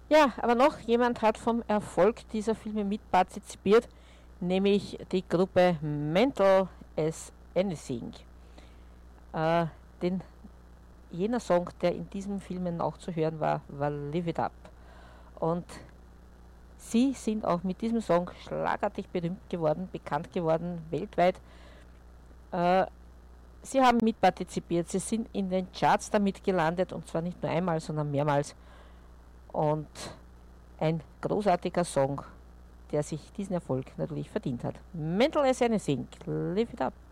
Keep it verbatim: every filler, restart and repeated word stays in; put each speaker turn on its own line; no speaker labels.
Ja, aber noch jemand hat vom Erfolg dieser Filme mitpartizipiert, nämlich die Gruppe Mental as Anything. Äh, den, jener Song, der in diesen Filmen auch zu hören war, war Live It Up. Und sie sind auch mit diesem Song schlagartig berühmt geworden, bekannt geworden, weltweit. Äh, sie haben mitpartizipiert, sie sind in den Charts damit gelandet und zwar nicht nur einmal, sondern mehrmals. Und ein großartiger Song, der sich diesen Erfolg natürlich verdient hat. Mental as Anything, Live It Up.